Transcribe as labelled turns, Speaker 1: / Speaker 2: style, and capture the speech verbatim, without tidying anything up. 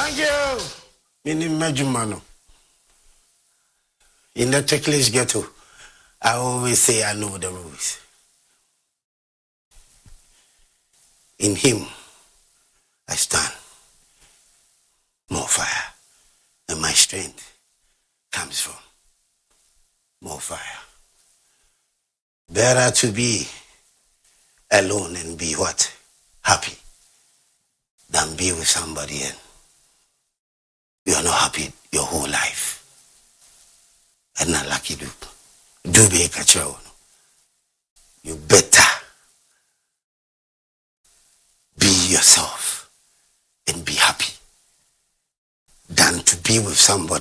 Speaker 1: Thank you. Mini Majumano. In the checklist ghetto, I always say I know the rules. In him, I stand. More fire. And my strength comes from more fire. Better to be alone and be what? Happy. Than be with somebody and you are not happy your whole life. And not lucky do. Do be a catcher. You better be yourself and be happy than to be with somebody